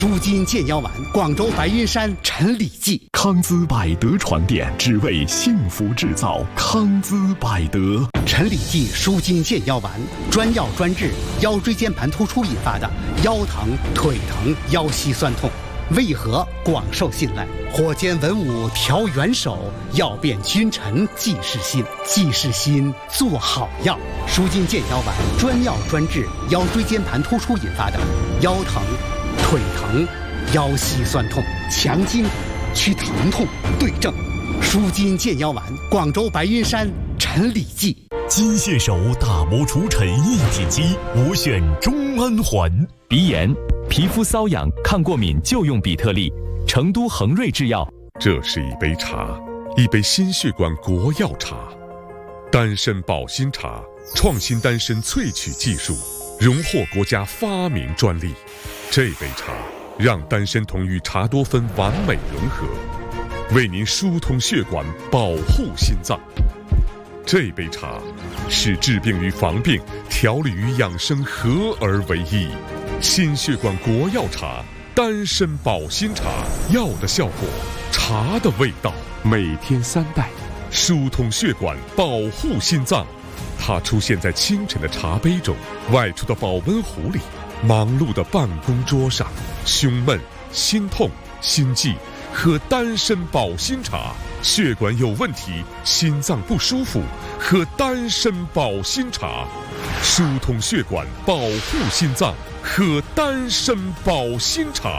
舒筋健腰丸，广州白云山陈李济。 康姿百德传电，只为幸福制造。康姿百德， 陈李济舒筋健腰丸，专药专治腰椎间盘突出引发的腰疼、腿疼、腰膝酸痛，为何广受信赖？火尖文武调元首，药变君臣济世心。济世心，做好药。舒筋健腰丸，专药专治腰椎间盘突出引发的腰疼、腿疼、腰膝酸痛，强筋骨，祛疼痛，对症。舒筋健腰丸，广州白云山陈李济。 金蟹手打磨除尘一体机，我选中安环。 鼻炎、皮肤瘙痒、抗过敏就用比特利。成都恒瑞制药。 这是一杯茶，一杯心血管国药茶，丹参保心茶，创新丹参萃取技术，荣获国家发明专利。这杯茶让丹参酮与茶多酚完美融合，为您疏通血管，保护心脏。这杯茶是治病与防病、调理与养生合而为一。心血管国药茶，丹参保心茶，药的效果，茶的味道，每天3袋，疏通血管，保护心脏。它出现在清晨的茶杯中，外出的保温壶里，忙碌的办公桌上。胸闷、心痛、心悸，喝丹参保心茶；血管有问题，心脏不舒服，喝丹参保心茶。疏通血管，保护心脏，喝丹参保心茶。